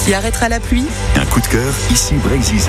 qui arrêtera la pluie. Un coup de cœur, ici Brésil.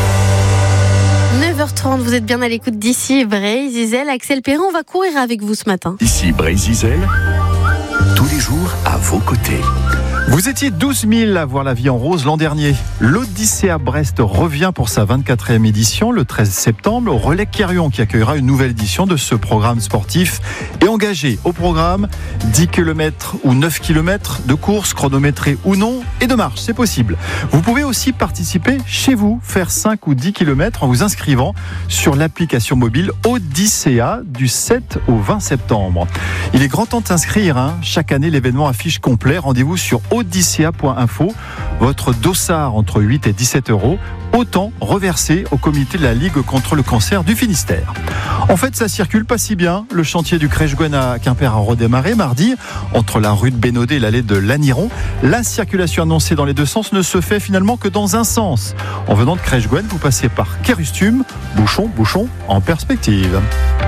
9h30, vous êtes bien à l'écoute d'ici Brésil. Axel Perrin, on va courir avec vous ce matin. Ici Brésil, tous les jours à vos côtés. Vous étiez 12 000 à voir la vie en rose l'an dernier. L'Odyssée Brest revient pour sa 24e édition le 13 septembre au Relais Quérion qui accueillera une nouvelle édition de ce programme sportif et engagé au programme 10 km ou 9 km de course chronométrée ou non et de marche, c'est possible. Vous pouvez aussi participer chez vous, faire 5 ou 10 km en vous inscrivant sur l'application mobile Odyssea du 7 au 20 septembre. Il est grand temps de s'inscrire. Chaque année, l'événement affiche complet. Rendez-vous sur odyssea.info. Votre dossard entre 8 et 17 €, autant reversé au comité de la Ligue contre le cancer du Finistère. En fait, ça circule pas si bien. Le chantier du Crèche-Gwen à Quimper a redémarré mardi entre la rue de Bénodet et l'allée de Lanniron. La circulation annoncée dans les deux sens ne se fait finalement que dans un sens. En venant de Crèche-Gwen, vous passez par Kérustum, bouchon en perspective.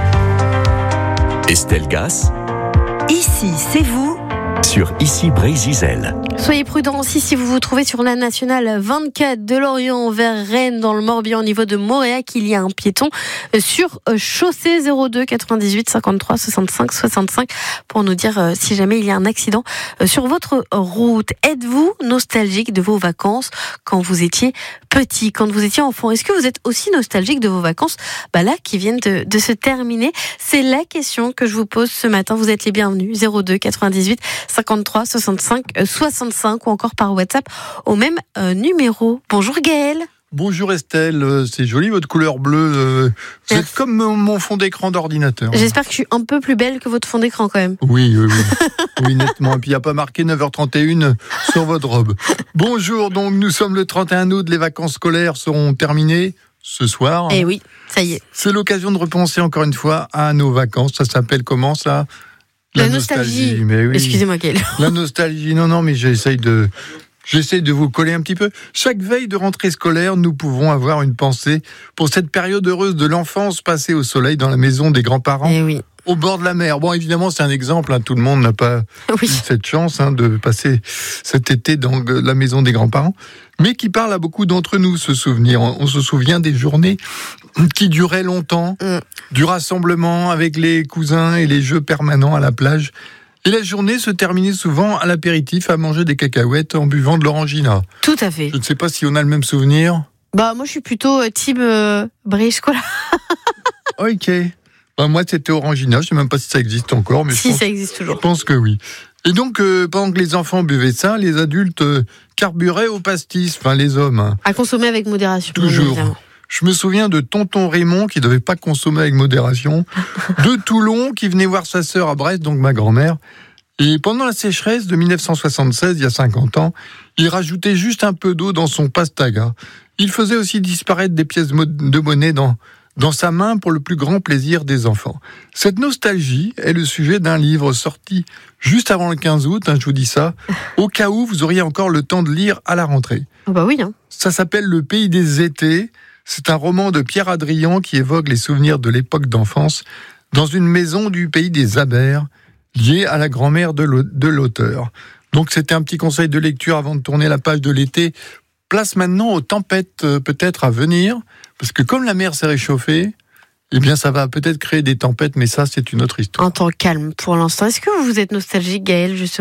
Estelle Gass. Ici, c'est vous. Sur Ici Brésil. Soyez prudents aussi si vous vous trouvez sur la nationale 24 de Lorient vers Rennes dans le Morbihan au niveau de Moréac. Il y a un piéton sur chaussée 02 98 53 65 65 pour nous dire si jamais il y a un accident sur votre route. Êtes-vous nostalgique de vos vacances quand vous étiez petit, quand vous étiez enfant? Est-ce que vous êtes aussi nostalgique de vos vacances là qui viennent de se terminer? C'est la question que je vous pose ce matin. Vous êtes les bienvenus. 02 98 53 65 65 ou encore par WhatsApp au même numéro. Bonjour Gaël. Bonjour Estelle, c'est joli votre couleur bleue. Vous êtes comme mon fond d'écran d'ordinateur. J'espère que je suis un peu plus belle que votre fond d'écran quand même. Oui. Oui, nettement. Et puis il n'y a pas marqué 9h31 sur votre robe. Bonjour, donc nous sommes le 31 août, les vacances scolaires seront terminées ce soir. Eh oui, ça y est. C'est l'occasion de repenser encore une fois à nos vacances. Ça s'appelle comment ça ? La nostalgie. Mais oui. Excusez-moi Gaël. La nostalgie, non, mais j'essaie de vous coller un petit peu. Chaque veille de rentrée scolaire, nous pouvons avoir une pensée pour cette période heureuse de l'enfance passée au soleil dans la maison des grands-parents. Eh oui. Au bord de la mer. Bon, évidemment, c'est un exemple. Tout le monde n'a pas eu cette chance de passer cet été dans la maison des grands-parents, mais qui parle à beaucoup d'entre nous, ce souvenir. On se souvient des journées qui duraient longtemps, du rassemblement avec les cousins et les jeux permanents à la plage. Et la journée se terminait souvent à l'apéritif, à manger des cacahuètes en buvant de l'orangina. Tout à fait. Je ne sais pas si on a le même souvenir. Moi, je suis plutôt team Bréchola. Ok. Moi, c'était Orangina. Je ne sais même pas si ça existe encore. Mais ça existe toujours. Je pense que oui. Et donc, pendant que les enfants buvaient ça, les adultes carburaient au pastis. Enfin, les hommes. À consommer avec modération. Toujours. Je me souviens de tonton Raymond qui ne devait pas consommer avec modération. De Toulon qui venait voir sa sœur à Brest, donc ma grand-mère. Et pendant la sécheresse de 1976, il y a 50 ans, il rajoutait juste un peu d'eau dans son pastaga. Il faisait aussi disparaître des pièces de monnaie dans sa main pour le plus grand plaisir des enfants. Cette nostalgie est le sujet d'un livre sorti juste avant le 15 août, je vous dis ça, au cas où vous auriez encore le temps de lire à la rentrée. Oui. Ça s'appelle Le Pays des étés. C'est un roman de Pierre Adrian qui évoque les souvenirs de l'époque d'enfance dans une maison du pays des Abers, liée à la grand-mère de l'auteur. Donc c'était un petit conseil de lecture avant de tourner la page de l'été. Place maintenant aux tempêtes peut-être à venir, parce que comme la mer s'est réchauffée, ça va peut-être créer des tempêtes, mais ça, c'est une autre histoire. Un temps calme pour l'instant. Est-ce que vous êtes nostalgique, Gaël, justement ?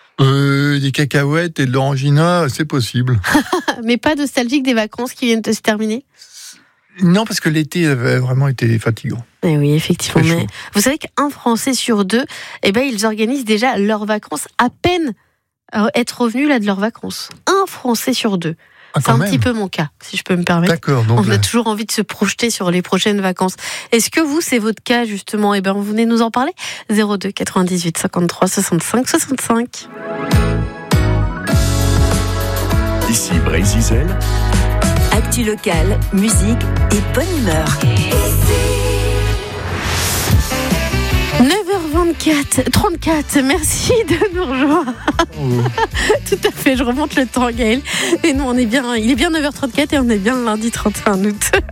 Des cacahuètes et de l'orangina, c'est possible. Mais pas nostalgique des vacances qui viennent de se terminer ? Non, parce que l'été avait vraiment été fatigant. Eh oui, effectivement. Mais vous savez qu'un Français sur deux, ils organisent déjà leurs vacances à peine être revenus de leurs vacances. Un Français sur deux. C'est un petit peu mon cas, si je peux me permettre. D'accord. Donc on a toujours envie de se projeter sur les prochaines vacances. Est-ce que vous, c'est votre cas, justement ? Vous venez nous en parler. 02 98 53 65 65. Ici Brésil. Actu locale, musique et bonne humeur. 9h24, 34, merci de nous rejoindre. Tout à fait, je remonte le temps, Gaël. Et nous, il est bien 9h34 et on est bien le lundi 31 août.